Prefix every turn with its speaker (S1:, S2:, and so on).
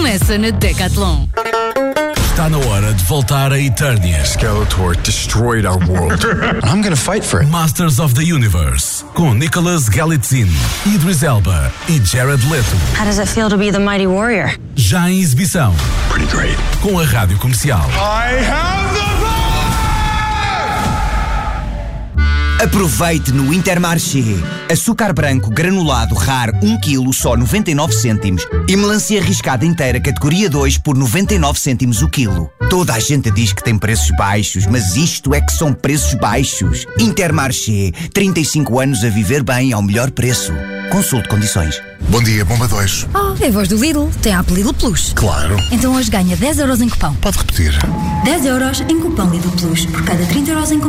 S1: começa na Decathlon.
S2: Está na hora de voltar a Eternia.
S3: Skeletor destroyed our world. I'm gonna fight for it.
S2: Masters of the Universe, com Nicholas Galitzine, Idris Elba e Jared Leto.
S4: How does it feel to be the mighty warrior?
S2: Já em exibição.
S3: Pretty great.
S2: Com a Rádio Comercial.
S3: I have the power!
S5: Aproveite no Intermarché. Açúcar branco granulado raro 1 kg só 99 cêntimos e melancia riscada inteira categoria 2 por 99 cêntimos o quilo. Toda a gente diz que tem preços baixos, mas isto é que são preços baixos. Intermarché, 35 anos a viver bem ao melhor preço. Consulte condições.
S3: Bom dia, Bomba 2.
S6: É a voz do Lidl. Tem a app Lidl Plus.
S3: Claro.
S6: Então hoje ganha 10 € em cupom.
S3: Pode repetir.
S6: 10 € em cupom Lidl Plus por cada 30 € em